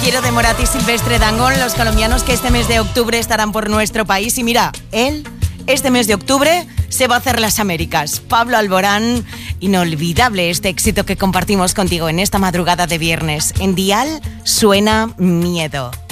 Quiero de Morat y Silvestre Dangond, los colombianos que este mes de octubre estarán por nuestro país. Y mira, él, este mes de octubre, se va a hacer las Américas. Pablo Alborán, inolvidable este éxito que compartimos contigo en esta madrugada de viernes. En Dial suena Miedo.